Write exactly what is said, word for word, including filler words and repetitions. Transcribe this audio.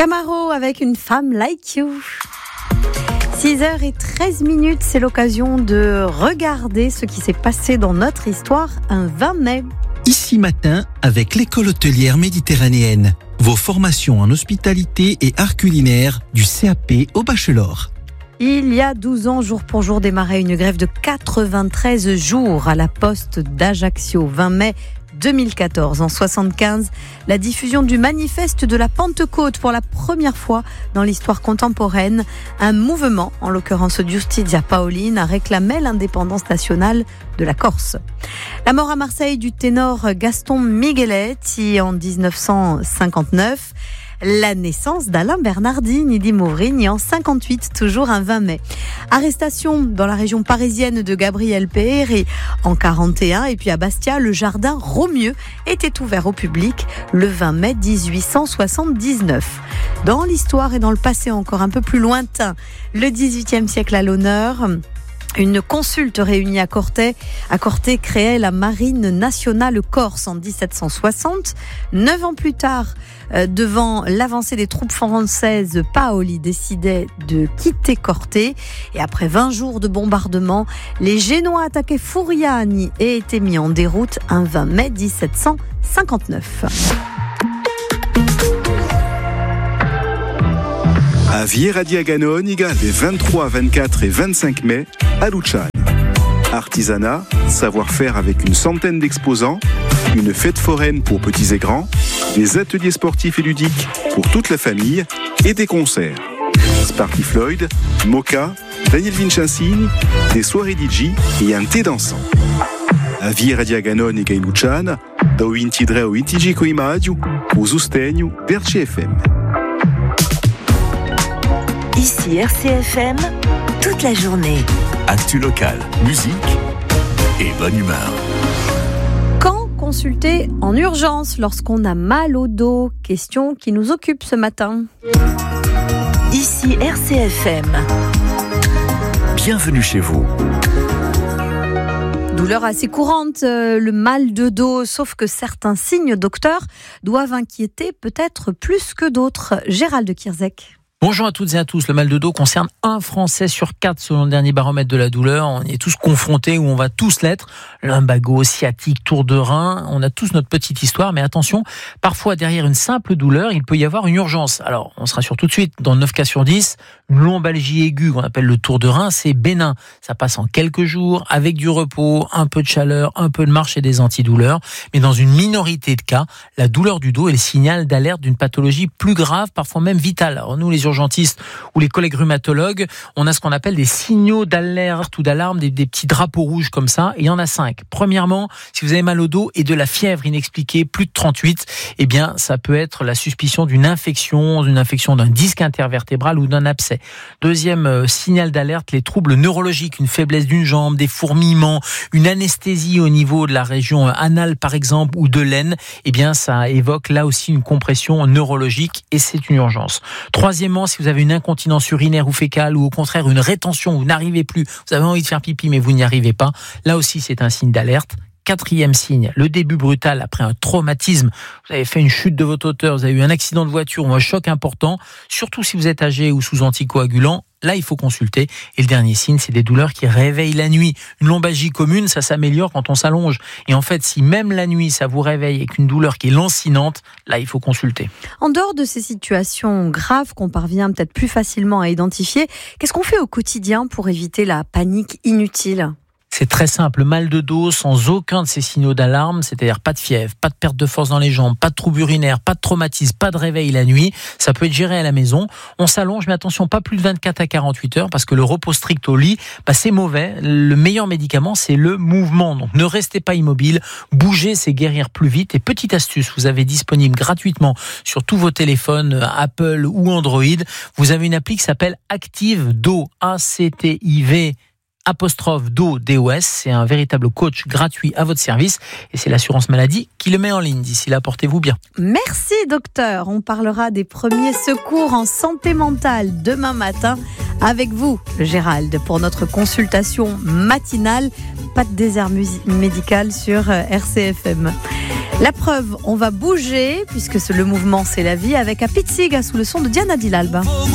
Camaro avec une femme like you. six heures treize minutes, c'est l'occasion de regarder ce qui s'est passé dans notre histoire un vingt mai. Ici matin, avec l'école hôtelière méditerranéenne, vos formations en hospitalité et art culinaire du C A P au bachelor. Il y a douze ans, jour pour jour, démarrait une grève de quatre-vingt-treize jours à la poste d'Ajaccio, vingt mai deux mille quatorze. En soixante-quinze, la diffusion du manifeste de la Pentecôte pour la première fois dans l'histoire contemporaine. Un mouvement, en l'occurrence Giustizia Paolina, réclamait l'indépendance nationale de la Corse. La mort à Marseille du ténor Gaston Migueletti en dix-neuf cent cinquante-neuf. La naissance d'Alain Bernardini di Mouvrigny en cinquante-huit, toujours un vingt mai. Arrestation dans la région parisienne de Gabriel Péry en quarante et un. Et puis à Bastia, le jardin Romieux était ouvert au public le vingt mai dix-huit cent soixante-dix-neuf. Dans l'histoire et dans le passé encore un peu plus lointain, le dix-huitième siècle à l'honneur. Une consulte réunie à Corté, à Corté créait la Marine nationale corse en dix-sept cent soixante. Neuf ans plus tard, euh, devant l'avancée des troupes françaises, Paoli décidait de quitter Corté. Et après vingt jours de bombardement, les Génois attaquaient Furiani et étaient mis en déroute un vingt mai dix-sept cent cinquante-neuf. À Vieira di Aganon-Iga, les vingt-trois, vingt-quatre et vingt-cinq mai, à Luciane. Artisanat, savoir-faire avec une centaine d'exposants, une fête foraine pour petits et grands, des ateliers sportifs et ludiques pour toute la famille et des concerts. Sparky Floyd, Mocha, Daniel Vincenzini, des soirées D J et un thé dansant. A Vieira di Aganon-Iga in Luciane, da ventidue ao venticinque maggio, o sostegno del C F M. Ici R C F M, toute la journée. Actu local, musique et bonne humeur. Quand consulter en urgence lorsqu'on a mal au dos? Question qui nous occupe ce matin. Ici R C F M. Bienvenue chez vous. Douleur assez courante, euh, le mal de dos, sauf que certains signes, docteur, doivent inquiéter peut-être plus que d'autres. Gérald de Kirzek. Bonjour à toutes et à tous. Le mal de dos concerne un Français sur quatre selon le dernier baromètre de la douleur. On y est tous confrontés, ou on va tous l'être. Lumbago, sciatique, tour de rein. On a tous notre petite histoire, mais attention, parfois derrière une simple douleur, il peut y avoir une urgence. Alors, on se rassure tout de suite, dans neuf cas sur dix, une lombalgie aiguë qu'on appelle le tour de rein, c'est bénin. Ça passe en quelques jours, avec du repos, un peu de chaleur, un peu de marche et des antidouleurs. Mais dans une minorité de cas, la douleur du dos est le signal d'alerte d'une pathologie plus grave, parfois même vitale. Alors nous, les urgentistes ou les collègues rhumatologues, on a ce qu'on appelle des signaux d'alerte ou d'alarme, des, des petits drapeaux rouges comme ça, et il y en a cinq. Premièrement, si vous avez mal au dos et de la fièvre inexpliquée, plus de trente-huit, eh bien, ça peut être la suspicion d'une infection, d'une infection d'un disque intervertébral ou d'un abcès. Deuxième euh, signal d'alerte, les troubles neurologiques, une faiblesse d'une jambe, des fourmillements, une anesthésie au niveau de la région anale par exemple, ou de l'aine, eh bien, ça évoque là aussi une compression neurologique et c'est une urgence. Troisièmement, si vous avez une incontinence urinaire ou fécale ou au contraire une rétention, vous n'arrivez plus, vous avez envie de faire pipi mais vous n'y arrivez pas, là aussi c'est un signe d'alerte. Quatrième signe, le début brutal après un traumatisme. Vous avez fait une chute de votre hauteur, vous avez eu un accident de voiture ou un choc important, surtout si vous êtes âgé ou sous anticoagulant. Là, il faut consulter. Et le dernier signe, c'est des douleurs qui réveillent la nuit. Une lombalgie commune, ça s'améliore quand on s'allonge. Et en fait, si même la nuit, ça vous réveille avec une douleur qui est lancinante, là, il faut consulter. En dehors de ces situations graves qu'on parvient peut-être plus facilement à identifier, qu'est-ce qu'on fait au quotidien pour éviter la panique inutile ? C'est très simple, mal de dos sans aucun de ces signaux d'alarme, c'est-à-dire pas de fièvre, pas de perte de force dans les jambes, pas de troubles urinaires, pas de traumatisme, pas de réveil la nuit, ça peut être géré à la maison. On s'allonge, mais attention, pas plus de vingt-quatre à quarante-huit heures, parce que le repos strict au lit, bah, c'est mauvais. Le meilleur médicament, c'est le mouvement. Donc ne restez pas immobile, bougez, c'est guérir plus vite. Et petite astuce, vous avez disponible gratuitement sur tous vos téléphones Apple ou Android, vous avez une appli qui s'appelle Active Do, A C T I V apostrophe D O D O S, c'est un véritable coach gratuit à votre service et c'est l'assurance maladie qui le met en ligne. D'ici là, portez-vous bien. Merci docteur, on parlera des premiers secours en santé mentale demain matin Avec vous, Gérald, pour notre consultation matinale. Pas de désert mus- médical sur R C F M. La preuve, on va bouger, puisque le mouvement c'est la vie, avec un Pitsiga sous le son de Diana Dillalba.